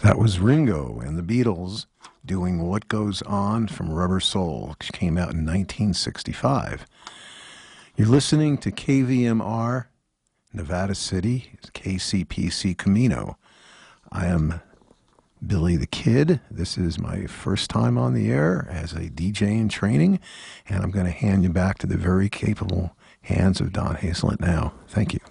That was Ringo and the Beatles doing What Goes On from Rubber Soul, which came out in 1965. You're listening to KVMR, Nevada City, KCPC Camino. I am Billy the Kid. This is my first time on the air as a DJ in training, and I'm going to hand you back to the very capable hands of Don Hazelett now. Thank you.